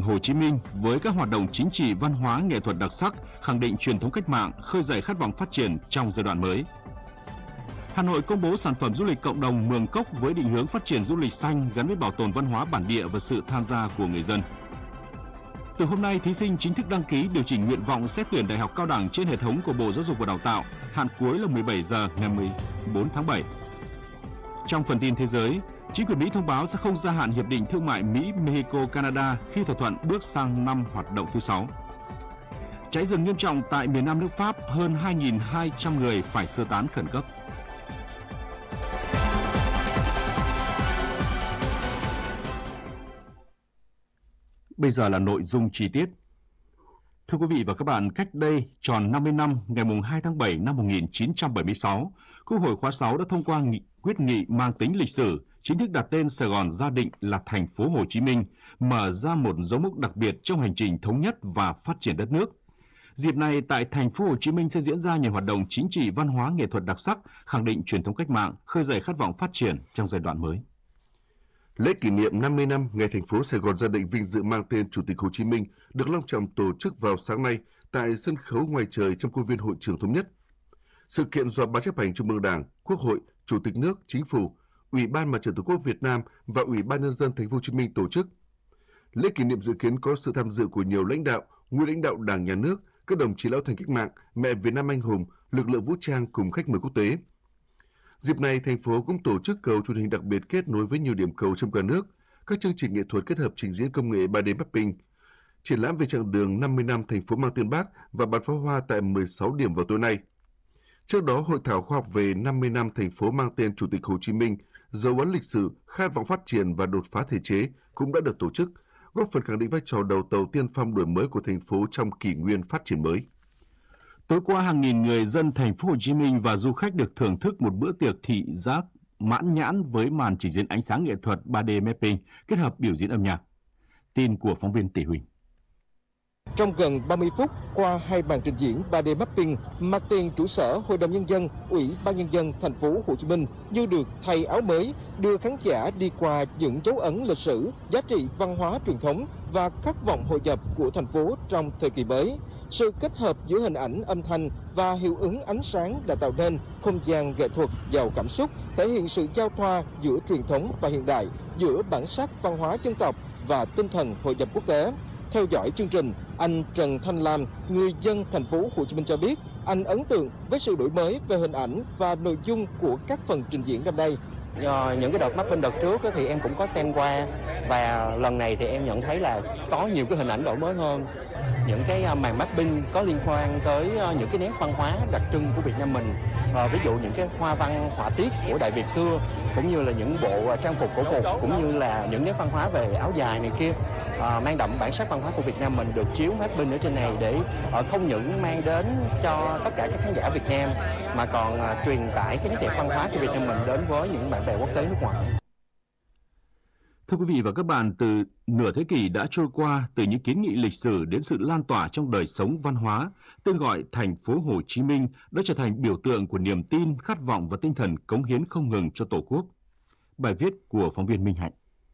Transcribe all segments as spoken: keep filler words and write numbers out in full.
Hồ Chí Minh với các hoạt động chính trị, văn hóa, nghệ thuật đặc sắc, khẳng định truyền thống cách mạng, khơi dậy khát vọng phát triển trong giai đoạn mới. Hà Nội công bố sản phẩm du lịch cộng đồng Mường Cốc với định hướng phát triển du lịch xanh gắn với bảo tồn văn hóa bản địa và sự tham gia của người dân. Từ hôm nay, thí sinh chính thức đăng ký điều chỉnh nguyện vọng xét tuyển đại học cao đẳng trên hệ thống của Bộ Giáo dục và Đào tạo, hạn cuối là mười bảy giờ ngày mười bốn tháng bảy. Trong phần tin thế giới, chính quyền Mỹ thông báo sẽ không gia hạn hiệp định thương mại Mỹ-Mexico-Canada khi thỏa thuận bước sang năm hoạt động thứ sáu. Cháy rừng nghiêm trọng tại miền Nam nước Pháp, hơn hai nghìn hai trăm người phải sơ tán khẩn cấp. Bây giờ là nội dung chi tiết. Thưa quý vị và các bạn, cách đây tròn năm mươi năm, ngày hai tháng bảy năm một nghìn chín trăm bảy mươi sáu, Quốc hội khóa sáu đã thông qua nghị quyết nghị mang tính lịch sử, chính thức đặt tên Sài Gòn gia định là thành phố Hồ Chí Minh, mở ra một dấu mốc đặc biệt trong hành trình thống nhất và phát triển đất nước. Dịp này, tại thành phố Hồ Chí Minh sẽ diễn ra nhiều hoạt động chính trị, văn hóa, nghệ thuật đặc sắc, khẳng định truyền thống cách mạng, khơi dậy khát vọng phát triển trong giai đoạn mới. Lễ kỷ niệm năm mươi năm ngày thành phố Sài Gòn gia định vinh dự mang tên Chủ tịch Hồ Chí Minh được long trọng tổ chức vào sáng nay tại sân khấu ngoài trời trong khuôn viên Hội trường Thống nhất. Sự kiện do Ban chấp hành Trung ương Đảng, Quốc hội, Chủ tịch nước, Chính phủ, Ủy ban Mặt trận Tổ quốc Việt Nam và Ủy ban Nhân dân thành phố Hồ Chí Minh tổ chức. Lễ kỷ niệm dự kiến có sự tham dự của nhiều lãnh đạo, nguyên lãnh đạo Đảng, Nhà nước, các đồng chí lão thành cách mạng, mẹ Việt Nam anh hùng, lực lượng vũ trang cùng khách mời quốc tế. Dịp này, thành phố cũng tổ chức cầu truyền hình đặc biệt kết nối với nhiều điểm cầu trong cả nước, các chương trình nghệ thuật kết hợp trình diễn công nghệ ba D mapping, triển lãm về chặng đường năm mươi năm thành phố mang tên Bác và bắn pháo hoa tại mười sáu điểm vào tối nay. Trước đó, hội thảo khoa học về năm mươi năm thành phố mang tên Chủ tịch Hồ Chí Minh, dấu ấn lịch sử, khát vọng phát triển và đột phá thể chế cũng đã được tổ chức, góp phần khẳng định vai trò đầu tàu tiên phong đổi mới của thành phố trong kỷ nguyên phát triển mới. Tối qua, hàng nghìn người dân thành phố Hồ Chí Minh và du khách được thưởng thức một bữa tiệc thị giác mãn nhãn với màn trình diễn ánh sáng nghệ thuật ba D mapping kết hợp biểu diễn âm nhạc. Tin của phóng viên Tỷ Huỳnh. Trong gần ba mươi phút, qua hai màn trình diễn ba D mapping, mặt tiền trụ sở Hội đồng Nhân dân, Ủy ban Nhân dân thành phố Hồ Chí Minh như được thay áo mới, đưa khán giả đi qua những dấu ấn lịch sử, giá trị văn hóa truyền thống và khát vọng hội nhập của thành phố trong thời kỳ mới. Sự kết hợp giữa hình ảnh, âm thanh và hiệu ứng ánh sáng đã tạo nên không gian nghệ thuật giàu cảm xúc, thể hiện sự giao thoa giữa truyền thống và hiện đại, giữa bản sắc văn hóa dân tộc và tinh thần hội nhập quốc tế. Theo dõi chương trình, anh Trần Thanh Lam, người dân thành phố Hồ Chí Minh cho biết, anh ấn tượng với sự đổi mới về hình ảnh và nội dung của các phần trình diễn năm nay. Những cái đợt mapping đợt trước thì em cũng có xem qua, và lần này thì em nhận thấy là có nhiều cái hình ảnh đổi mới hơn. Những cái màn mapping có liên quan tới những cái nét văn hóa đặc trưng của Việt Nam mình, à, ví dụ những cái hoa văn họa tiết của Đại Việt xưa, cũng như là những bộ trang phục cổ phục, cũng như là những nét văn hóa về áo dài này kia, à, mang đậm bản sắc văn hóa của Việt Nam mình được chiếu mapping ở trên này để à, không những mang đến cho tất cả các khán giả Việt Nam mà còn à, truyền tải cái nét đẹp văn hóa của Việt Nam mình đến với những bạn bè quốc tế nước ngoài. Thưa quý vị và các bạn, từ nửa thế kỷ đã trôi qua, từ những kiến nghị lịch sử đến sự lan tỏa trong đời sống văn hóa, tên gọi thành phố Hồ Chí Minh đã trở thành biểu tượng của niềm tin, khát vọng và tinh thần cống hiến không ngừng cho Tổ quốc. Bài viết của phóng viên Minh Hạnh.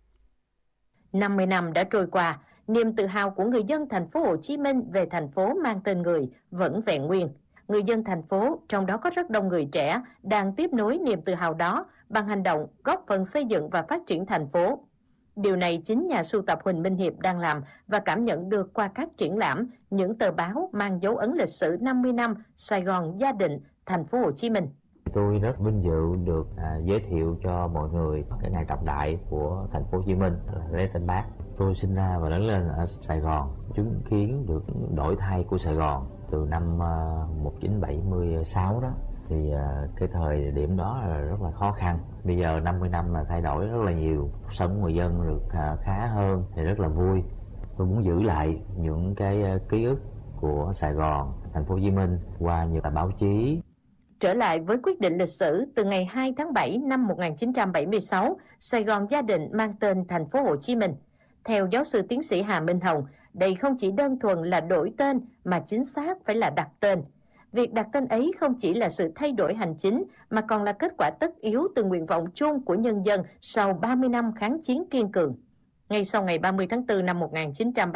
năm mươi năm đã trôi qua, niềm tự hào của người dân thành phố Hồ Chí Minh về thành phố mang tên người vẫn vẹn nguyên. Người dân thành phố, trong đó có rất đông người trẻ, đang tiếp nối niềm tự hào đó bằng hành động góp phần xây dựng và phát triển thành phố. Điều này chính nhà sưu tập Huỳnh Minh Hiệp đang làm và cảm nhận được qua các triển lãm, những tờ báo mang dấu ấn lịch sử năm mươi năm Sài Gòn gia định, thành phố Hồ Chí Minh. Tôi rất vinh dự được à, giới thiệu cho mọi người cái ngày trọng đại của thành phố Hồ Chí Minh là lễ tên Bác. Tôi sinh ra và lớn lên ở Sài Gòn, chứng kiến được đổi thay của Sài Gòn từ năm à, một nghìn chín trăm bảy mươi sáu đó. Thì à, cái thời điểm đó là rất là khó khăn. Bây giờ năm mươi năm là thay đổi rất là nhiều, cuộc sống của người dân được à, khá hơn thì rất là vui. Tôi muốn giữ lại những cái à, ký ức của Sài Gòn, thành phố Hồ Chí Minh qua nhiều báo chí. Trở lại với quyết định lịch sử từ ngày hai tháng bảy năm một nghìn chín trăm bảy mươi sáu, Sài Gòn gia định mang tên thành phố Hồ Chí Minh. Theo giáo sư tiến sĩ Hà Minh Hồng, đây không chỉ đơn thuần là đổi tên mà chính xác phải là đặt tên. Việc đặt tên ấy không chỉ là sự thay đổi hành chính mà còn là kết quả tất yếu từ nguyện vọng chung của nhân dân sau ba mươi năm kháng chiến kiên cường. Ngay sau ngày ba mươi tháng tư năm một nghìn chín trăm bảy mươi